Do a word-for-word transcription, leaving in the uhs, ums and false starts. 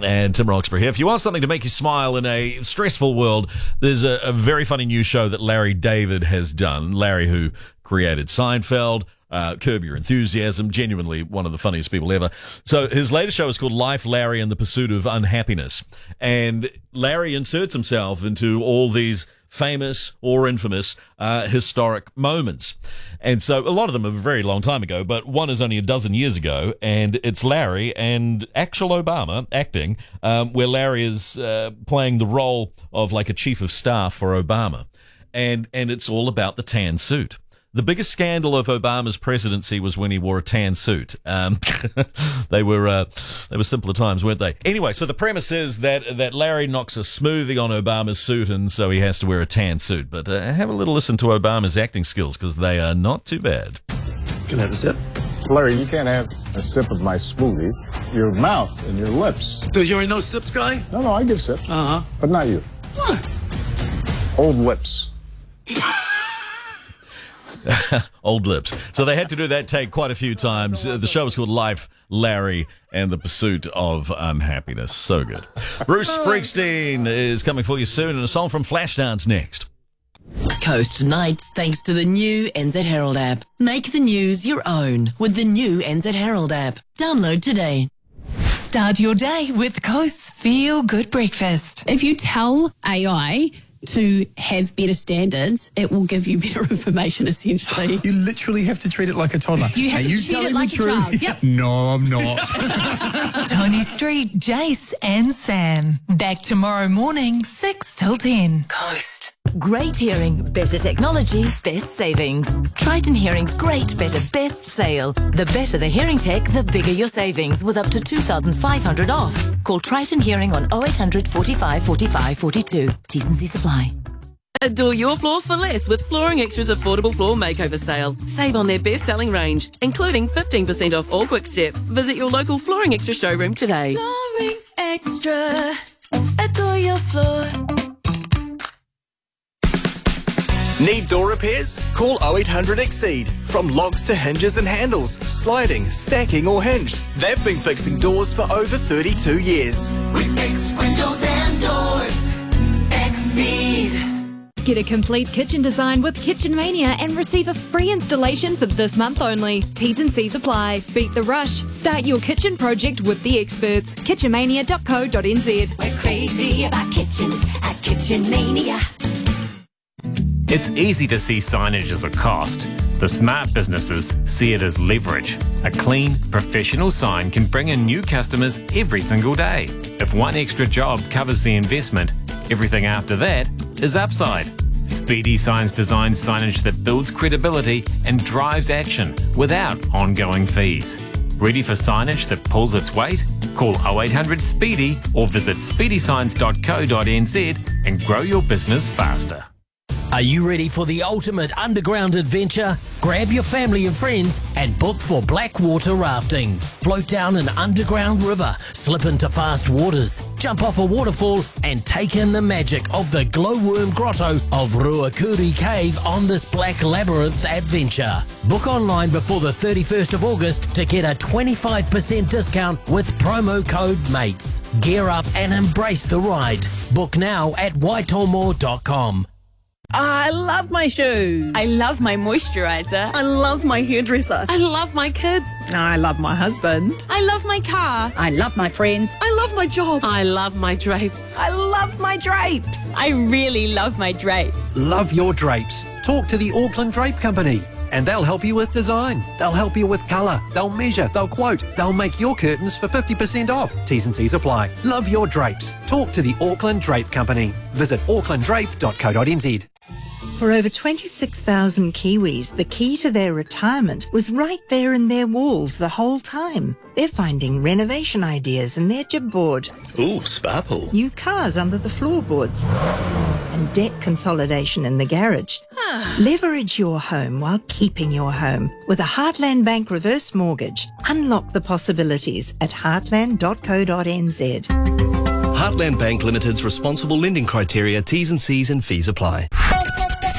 And Tim Roxburgh here. If you want something to make you smile in a stressful world, there's a, a very funny new show that Larry David has done. Larry, who created Seinfeld, uh, Curb Your Enthusiasm, genuinely one of the funniest people ever. So his latest show is called Life, Larry and the Pursuit of Unhappiness. And Larry inserts himself into all these famous or infamous uh, historic moments. And so a lot of them are a very long time ago, but one is only a dozen years ago, and it's Larry and actual Obama acting, um, where Larry is uh, playing the role of like a chief of staff for Obama. And, and it's all about the tan suit. The biggest scandal of Obama's presidency was when he wore a tan suit. Um, they were uh, they were simpler times, weren't they? Anyway, so the premise is that that Larry knocks a smoothie on Obama's suit, and so he has to wear a tan suit. But uh, have a little listen to Obama's acting skills, because they are not too bad. Can I have a sip? Larry, you can't have a sip of my smoothie. Your mouth and your lips. So you're a no sips guy? No, no, I give sips. Uh-huh. But not you. What? Old lips. Old lips. So they had to do that take quite a few times. Uh, the show was called Life, Larry and the Pursuit of Unhappiness. So good. Bruce Springsteen is coming for you soon, and a song from Flashdance next. Coast Nights, thanks to the new N Z Herald app. Make the news your own with the new N Z Herald app. Download today. Start your day with Coast's Feel Good Breakfast. If you tell A I to have better standards, it will give you better information, essentially. You literally have to treat it like a toddler. You have Are to you treat telling it like the a truth? child. Yep. No, I'm not. Tony Street, Jace and Sam. Back tomorrow morning, six till ten. Coast. Great hearing, better technology, best savings. Triton Hearing's great, better, best sale. The better the hearing tech, the bigger your savings, with up to two thousand five hundred dollars off. Call Triton Hearing on oh eight hundred, forty-five, forty-five, forty-two. T's and C's apply. Adore your floor for less with Flooring Extra's affordable floor makeover sale. Save on their best-selling range, including fifteen percent off all Quick Step. Visit your local Flooring Extra showroom today. Flooring Extra. Adore your floor. Need door repairs? Call oh eight hundred Exceed. From locks to hinges and handles, sliding, stacking or hinged, they've been fixing doors for over thirty-two years. We fix windows and doors. Exceed. Get a complete kitchen design with Kitchen Mania and receive a free installation for this month only. T's and C's apply. Beat the rush. Start your kitchen project with the experts. kitchen mania dot co dot n z. We're crazy about kitchens at Kitchen Mania. It's easy to see signage as a cost. The smart businesses see it as leverage. A clean, professional sign can bring in new customers every single day. If one extra job covers the investment, everything after that is upside. Speedy Signs designs signage that builds credibility and drives action without ongoing fees. Ready for signage that pulls its weight? Call oh eight hundred SPEEDY or visit speedy signs dot co dot n z and grow your business faster. Are you ready for the ultimate underground adventure? Grab your family and friends and book for Blackwater rafting. Float down an underground river, slip into fast waters, jump off a waterfall and take in the magic of the glowworm grotto of Ruakuri Cave on this Black Labyrinth adventure. Book online before the thirty-first of August to get a twenty-five percent discount with promo code MATES. Gear up and embrace the ride. Book now at waitomo dot com. I love my shoes. I love my moisturiser. I love my hairdresser. I love my kids. I love my husband. I love my car. I love my friends. I love my job. I love my drapes. I love my drapes. I really love my drapes. Love your drapes. Talk to the Auckland Drape Company and they'll help you with design. They'll help you with colour. They'll measure. They'll quote. They'll make your curtains for fifty percent off. T's and C's apply. Love your drapes. Talk to the Auckland Drape Company. Visit auckland drape dot co dot n z. For over twenty-six thousand Kiwis, the key to their retirement was right there in their walls the whole time. They're finding renovation ideas in their Jibboard. Ooh, sparkle. New cars under the floorboards. And debt consolidation in the garage. Leverage your home while keeping your home. With a Heartland Bank reverse mortgage, unlock the possibilities at heartland dot co dot n z. Heartland Bank Limited's responsible lending criteria, T's and C's and fees apply.